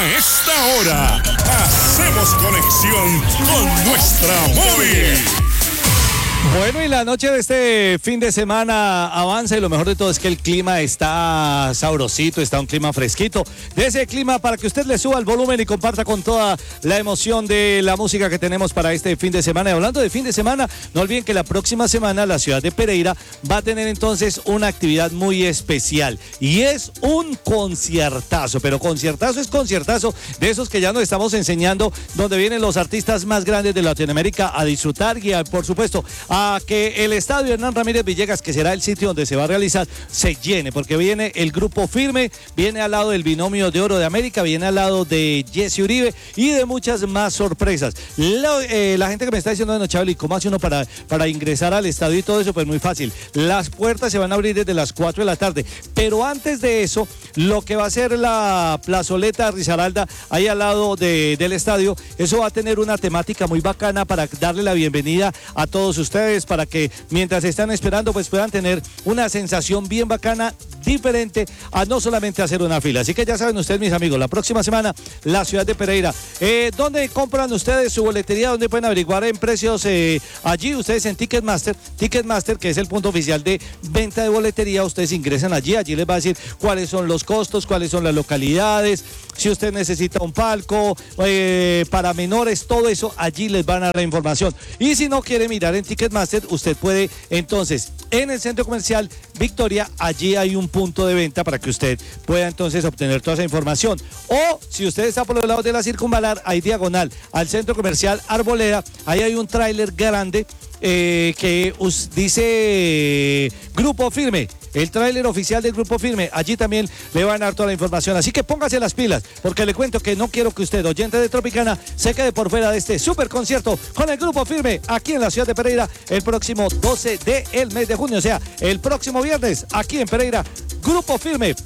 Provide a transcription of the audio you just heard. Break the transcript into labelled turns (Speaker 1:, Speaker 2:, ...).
Speaker 1: A esta hora, hacemos conexión con nuestra móvil.
Speaker 2: Bueno, y la noche de este fin de semana avanza y lo mejor de todo es que el clima está sabrosito, está un clima fresquito. De ese clima para que usted le suba el volumen y comparta con toda la emoción de la música que tenemos para este fin de semana. Y hablando de fin de semana, no olviden que la próxima semana la ciudad de Pereira va a tener entonces una actividad muy especial y es un conciertazo, pero conciertazo es conciertazo de esos que ya nos estamos enseñando, donde vienen los artistas más grandes de Latinoamérica a disfrutar y por supuesto a que el estadio Hernán Ramírez Villegas, que será el sitio donde se va a realizar, se llene, porque viene el Grupo Firme, viene al lado del Binomio de Oro de América, viene al lado de Jesse Uribe y de muchas más sorpresas. La gente que me está diciendo, bueno, Chabeli, ¿cómo hace uno para ingresar al estadio y todo eso? Pues muy fácil, las puertas se van a abrir desde las 4 de la tarde, pero antes de eso, lo que va a ser la plazoleta Risaralda, ahí al lado del estadio, eso va a tener una temática muy bacana para darle la bienvenida a todos ustedes, para que mientras están esperando pues puedan tener una sensación bien bacana, diferente a no solamente hacer una fila. Así que ya saben ustedes, mis amigos, la próxima semana la ciudad de Pereira. ¿Dónde compran ustedes su boletería? ¿Dónde pueden averiguar en precios? Allí ustedes en Ticketmaster, que es el punto oficial de venta de boletería. Ustedes ingresan allí les va a decir cuáles son los costos, cuáles son las localidades, si usted necesita un palco para menores, todo eso allí les van a dar la información. Y si no quiere mirar en Ticketmaster, usted puede entonces en el centro comercial Victoria, allí hay un punto de venta para que usted pueda entonces obtener toda esa información. O si usted está por los lados de la Circunvalar, ahí diagonal al centro comercial Arboleda, ahí hay un tráiler grande que dice Grupo Firme, el tráiler oficial del Grupo Firme. Allí también le van a dar toda la información, así que póngase las pilas, porque le cuento que no quiero que usted, oyente de Tropicana, se quede por fuera de este super concierto con el Grupo Firme aquí en la ciudad de Pereira el próximo 12 del mes de junio, o sea, el próximo viernes aquí en Pereira. Grupo Firme